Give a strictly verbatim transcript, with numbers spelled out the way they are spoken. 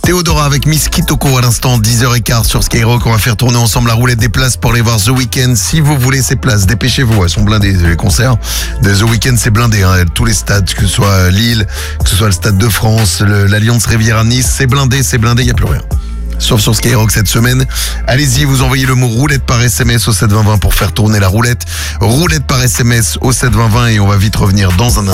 Théodora avec Miss Kitoko à l'instant, dix heures quinze sur Skyrock. On va faire tourner ensemble la roulette des places pour aller voir The Weeknd. Si vous voulez ces places, dépêchez-vous, elles sont blindées, les concerts de The Weeknd, c'est blindé, hein. Tous les stades, que ce soit Lille, que ce soit le Stade de France, le- l'Alliance Riviera Nice, c'est blindé, c'est blindé, il n'y a plus rien. Sauf sur Skyrock cette semaine. Allez-y, vous envoyez le mot roulette par S M S au sept vingt vingt pour faire tourner la roulette. Roulette par S M S au sept vingt vingt et on va vite revenir dans un instant.